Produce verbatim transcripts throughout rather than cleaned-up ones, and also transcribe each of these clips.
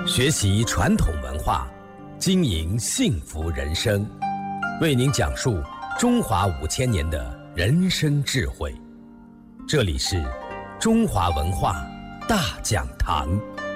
学习传统文化，经营幸福人生，为您讲述中华五千年的人生智慧。这里是中华文化大讲堂。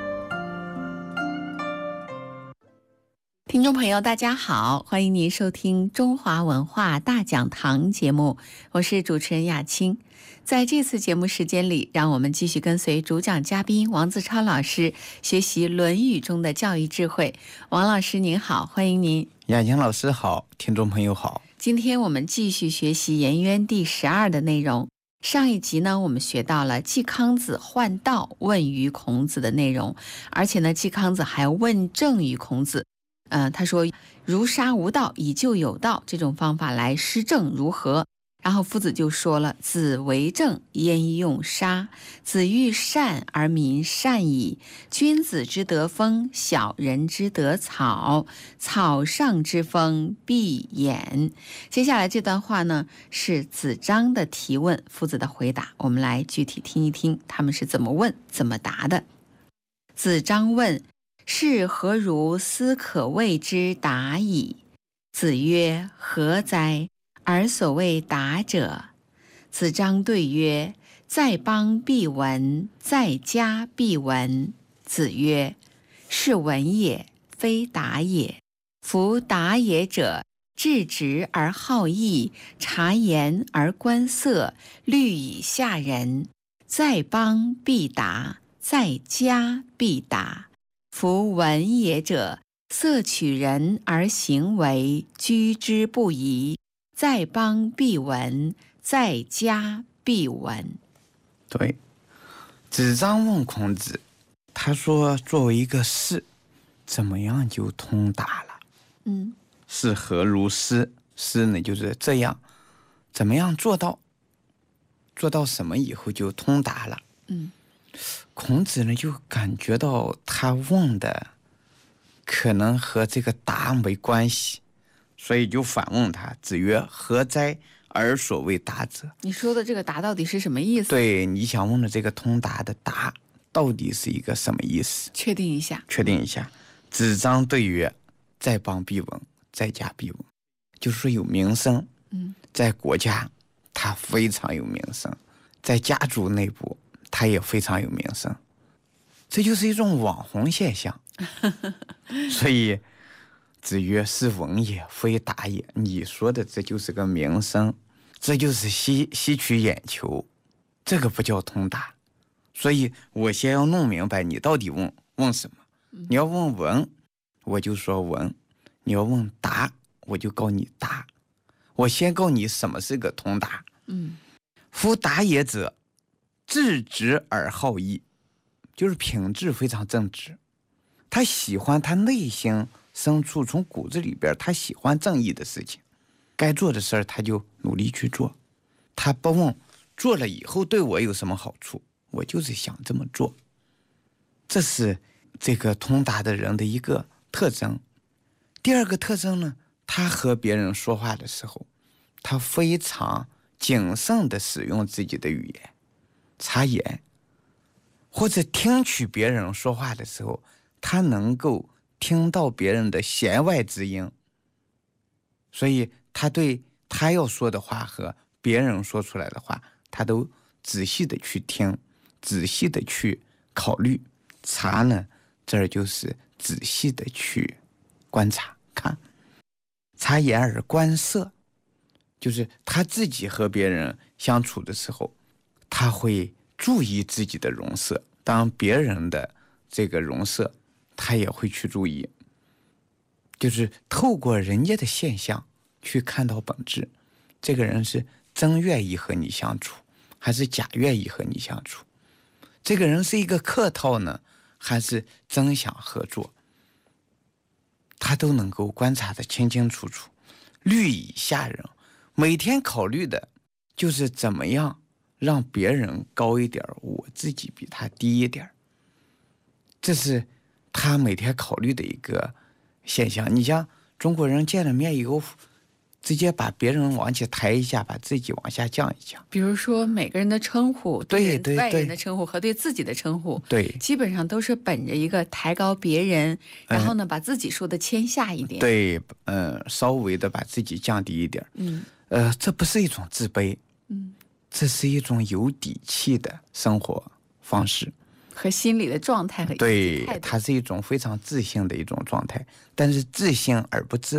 听众朋友大家好，欢迎您收听中华文化大讲堂节目，我是主持人雅青。在这次节目时间里，让我们继续跟随主讲嘉宾王自超老师学习《论语》中的教育智慧。王老师您好，欢迎您。 雅青老师好，听众朋友好。 今天我们继续学习《颜渊》第十二的内容。上一集呢，我们学到了季康子换道问于孔子的内容，而且呢，季康子还问政于孔子。呃，他说如杀无道，以就有道，这种方法来施政如何？然后夫子就说了，子为政，焉用杀？子欲善而民善矣。君子之德风，小人之德草。草上之风，必偃。接下来这段话呢，是子张的提问，夫子的回答。我们来具体听一听他们是怎么问怎么答的。子张问，是何如斯可谓之达矣？子曰，何哉？而所谓达者。子张对曰，在邦必闻，在家必闻。子曰，是闻也，非达也。夫达也者，质直而好义，察言而观色，虑以下人。在邦必达，在家必达。夫闻也者，色取人而行为，居之不疑。在邦必闻，在家必闻。 对，子张问孔子，他说作为一个士，怎么样就通达了？ 嗯， 是何如斯？斯呢，就是这样，怎么样做到？做到什么以后就通达了？ 嗯， 孔子呢就感觉到他问的可能和这个答没关系。所以就反问他，子曰，何哉而所谓达者？ 你说的这个达到底是什么意思？ 对，你想问的这个通达的达到底是一个什么意思？ 确定一下。 确定一下。子张对曰，在邦必闻，在家必闻。就是说有名声， 嗯， 在国家他非常有名声，在家族内部他也非常有名声，这就是一种网红现象。所以子曰，是闻也，非达也。你说的这就是个名声，这就是吸吸取眼球，这个不叫通达。所以我先要弄明白你到底问问什么。你要问闻，我就说闻；你要问达，我就告你达。我先告你什么是个通达。 嗯， 夫达也者，质直而好义，就是品质非常正直，他喜欢他内心深处从骨子里边，他喜欢正义的事情，该做的事儿他就努力去做，他不问做了以后对我有什么好处，我就是想这么做。这是这个通达的人的一个特征。第二个特征呢，他和别人说话的时候，他非常谨慎地使用自己的语言，察言，或者听取别人说话的时候，他能够听到别人的弦外之音，所以他对他要说的话和别人说出来的话，他都仔细的去听，仔细的去考虑。察呢，这儿就是仔细的去观察看。察言而观色，就是他自己和别人相处的时候，他会注意自己的容色，当别人的这个容色他也会去注意，就是透过人家的现象去看到本质，这个人是真愿意和你相处，还是假愿意和你相处？这个人是一个客套呢，还是真想合作？他都能够观察得清清楚楚，虑以下人，每天考虑的就是怎么样让别人高一点，我自己比他低一点，这是他每天考虑的一个现象。你像中国人见了面以后， 直接把别人往起抬一下，把自己往下降一降。 比如说每个人的称呼，人对对对外人的称呼和对自己的称呼， 对基本上都是本着一个抬高别人，然后呢，把自己说的谦下一点。 对，嗯、稍微的把自己降低一点。 嗯呃，这不是一种自卑， 嗯， 这是一种有底气的生活方式。 和心理的状态和对， 态度它是一种非常自信的一种状态，但是自信而不自